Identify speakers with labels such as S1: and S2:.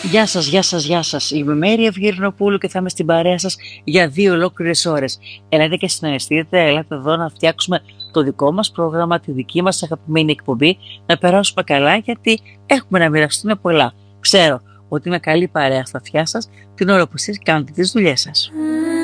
S1: Γεια σας, γεια σας, γεια σας. Είμαι η Μέρη Ευγερνοπούλου και θα είμαι στην παρέα σας για 2 ολόκληρες ώρες. Ελάτε και συνοηθείτε, ελάτε εδώ να φτιάξουμε το δικό μας πρόγραμμα, τη δική μας αγαπημένη εκπομπή, να περάσουμε καλά γιατί έχουμε να μοιραστούμε πολλά. Ξέρω ότι είμαι καλή παρέα στα αυτιά σας την ώρα που εσείς κάνετε τις δουλειές σας.